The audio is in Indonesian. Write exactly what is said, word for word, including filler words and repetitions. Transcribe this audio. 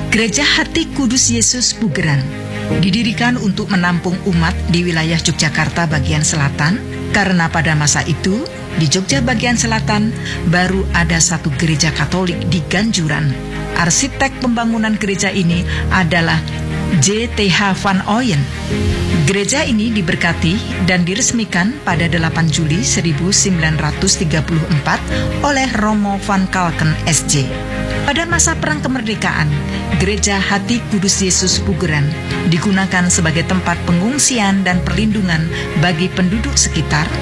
Gereja Hati Kudus Yesus Pugeran didirikan untuk menampung umat di wilayah Yogyakarta bagian selatan, karena pada masa itu di Jogja bagian selatan baru ada satu gereja Katolik di Ganjuran. Arsitek pembangunan gereja ini adalah J T H van Ooyen. Gereja ini diberkati dan diresmikan pada delapan Juli seribu sembilan ratus tiga puluh empat oleh Romo van Kalken S J. Pada masa Perang Kemerdekaan, Gereja Hati Kudus Yesus Pugeran digunakan sebagai tempat pengungsian dan perlindungan bagi penduduk sekitar